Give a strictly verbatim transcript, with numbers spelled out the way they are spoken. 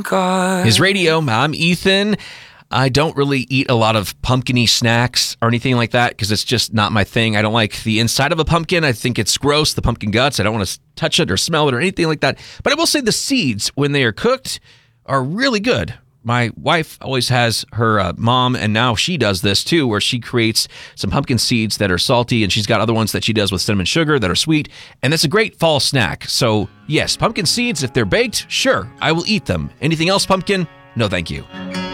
God. His radio, I'm Ethan. I don't really eat a lot of pumpkin-y snacks or anything like that because it's just not my thing. I don't like the inside of a pumpkin. I think it's gross, the pumpkin guts. I don't want to touch it or smell it or anything like that. But I will say the seeds, when they are cooked, are really good. My wife always has her uh, mom, and now she does this too, where she creates some pumpkin seeds that are salty, and she's got other ones that she does with cinnamon sugar that are sweet, and that's a great fall snack. So yes, pumpkin seeds, if they're baked, sure, I will eat them. Anything else pumpkin? No, thank you.